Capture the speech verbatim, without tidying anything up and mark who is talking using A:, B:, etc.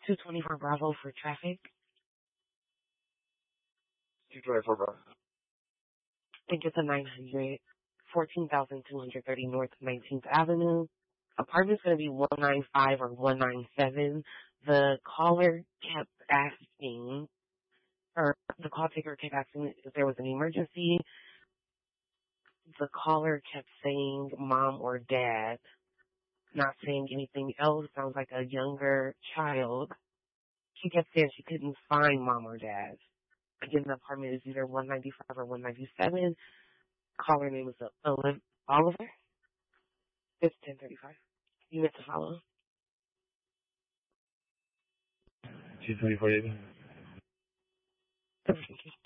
A: two twenty-four Bravo for traffic.
B: two twenty-four Bravo.
A: I think it's a nine hundred, fourteen thousand two hundred thirty North nineteenth Avenue. Apartment's going to be one ninety-five or one ninety-seven. The caller kept asking, or the call taker kept asking if there was an emergency. The caller kept saying mom or dad, not saying anything else. Sounds like a younger child. She kept saying she couldn't find mom or dad. Again, the apartment is either one ninety-five or one ninety-seven. Caller name is Oliver. It's ten thirty-five. You meant to follow?
B: two twenty-four.
A: Thank you.